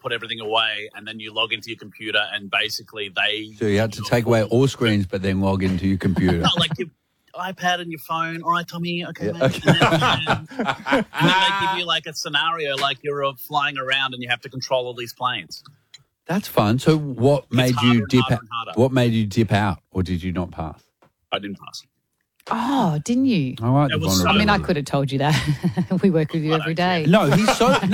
put everything away, and then you log into your computer, and basally So you had to take away all screens, but then log into your computer. No, like your iPad and your phone. All right, Tommy. Okay, mate. Okay. And then they give you like a scenario, like you're flying around and you have to control all these planes. That's fun. So what made you dip out? harder. What made you dip out, or did you not pass? I didn't pass. Oh, didn't you? All right. It was I mean, I could have told you that. We work with you every day. No, he's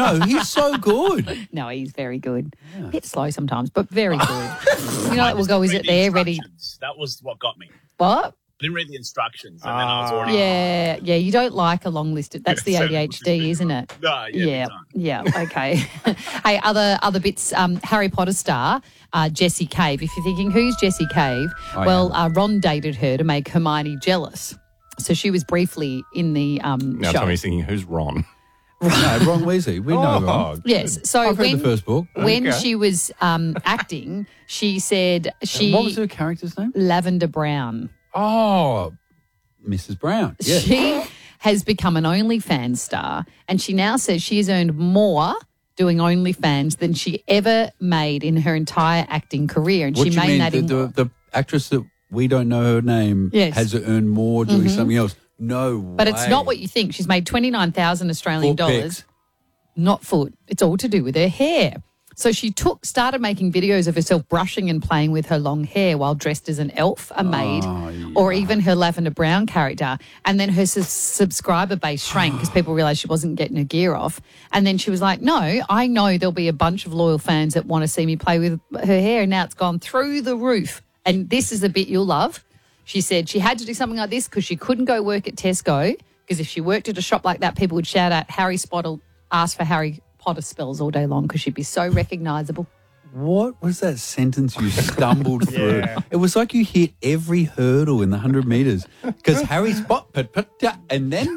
so good. No, he's very good. A bit slow sometimes, but very good. You know, we'll go, is it there, ready? That was what got me. What? I didn't read the instructions, and then I was already. Yeah, you don't like a long list. That's the ADHD, isn't it? No, Yeah, okay. Hey, other bits, Harry Potter star, Jessie Cave. If you're thinking, who's Jessie Cave? Ron dated her to make Hermione jealous. So she was briefly in the Now show. Tommy's thinking, who's Ron? No, Ron Weasley. We know Ron. Yes. So I've read the first book. When she was acting, she said What was her character's name? Lavender Brown. Oh, Mrs. Brown. Yes. She has become an OnlyFans star, and she now says she has earned more doing OnlyFans than she ever made in her entire acting career. And What she do you made mean? that in The actress that we don't know her name has earned more doing something else. No way. But it's not what you think. She's made 29,000 Australian dollars. Pics. Not foot. It's all to do with her hair. So she started making videos of herself brushing and playing with her long hair while dressed as an elf, a maid, or even her Lavender Brown character. And then her subscriber base shrank because people realised she wasn't getting her gear off. And then she was like, no, I know there'll be a bunch of loyal fans that want to see me play with her hair. And now it's gone through the roof. And this is the bit you'll love. She said she had to do something like this because she couldn't go work at Tesco, because if she worked at a shop like that, people would shout out Harry Spottle, ask for Harry Potter spells all day long because she'd be so recognisable. What was that sentence you stumbled through? It was like you hit every hurdle in the 100 metres. Because Harry and then,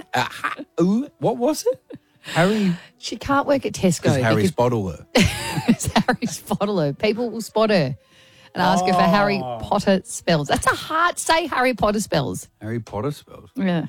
what was it? Harry. She can't work at Tesco. Harry Spottle her. It's Harry Spottle her. People will spot her and ask her for Harry Potter spells. That's a hard say, Harry Potter spells. Harry Potter spells. Yeah.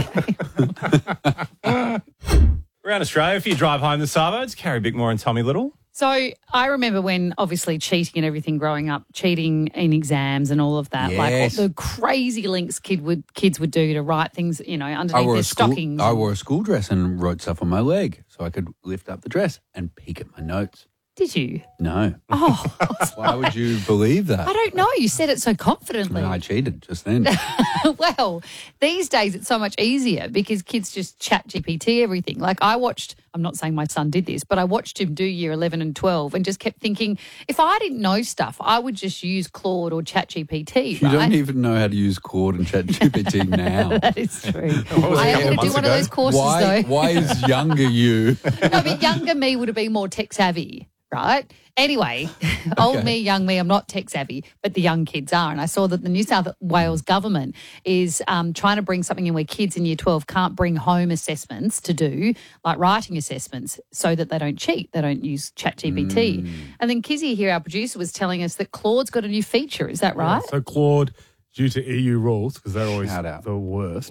Around Australia, if you drive home this Savo, it's Carrie Bickmore and Tommy Little. So I remember when obviously cheating and everything growing up, cheating in exams and all of that, like all the crazy links kids would do to write things, underneath their stockings. I wore a school dress and wrote stuff on my leg so I could lift up the dress and peek at my notes. Did you? No. Oh. Why would you believe that? I don't know. You said it so confidently. No, I cheated just then. Well, these days it's so much easier because kids just chat GPT everything. Like I'm not saying my son did this, but I watched him do year 11 and 12 and just kept thinking, if I didn't know stuff, I would just use Claude or chat GPT. You don't even know how to use Claude and chat GPT now. That is true. I am going to do one of those courses though. Why is younger you? No, but younger me would have been more tech savvy. Right? Anyway, old me, young me, I'm not tech savvy, but the young kids are. And I saw that the New South Wales government is trying to bring something in where kids in year 12 can't bring home assessments to do, like writing assessments, so that they don't cheat. They don't use ChatGPT. And then Kizzy here, our producer, was telling us that Claude's got a new feature. Is that right? Yeah, so Claude, due to EU rules, because they're always the worst,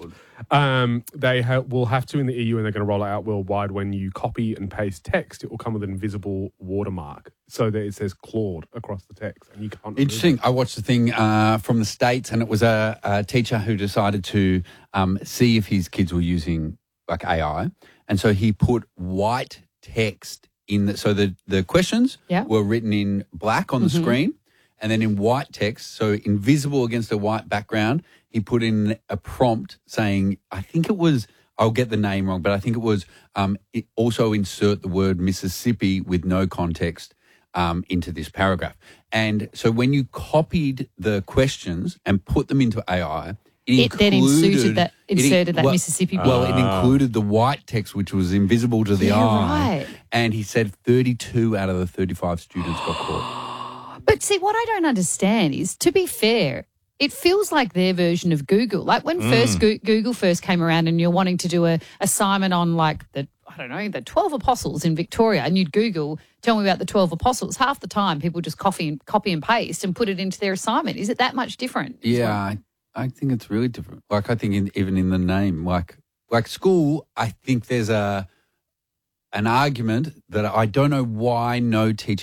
they will have to in the EU, and they're going to roll it out worldwide. When you copy and paste text, it will come with an invisible watermark so that it says Claude across the text, and you can't. Interesting. I watched the thing from the States, and it was a teacher who decided to see if his kids were using like AI, and so he put white text in so the questions were written in black on the screen. And then in white text, so invisible against a white background, he put in a prompt saying, I think it was, I'll get the name wrong, but I think it was also insert the word Mississippi with no context into this paragraph. And so when you copied the questions and put them into AI, it then inserted that Mississippi. Well, it included the white text, which was invisible to the eye. Right. And he said 32 out of the 35 students got caught. But see, what I don't understand is, to be fair, it feels like their version of Google. Like when Google first came around and you're wanting to do a assignment on like the 12 apostles in Victoria, and you'd Google, tell me about the 12 apostles. Half the time people just copy and paste and put it into their assignment. Is it that much different? Yeah, I think it's really different. Like I think even in the name, like school, I think there's an argument that I don't know why no teacher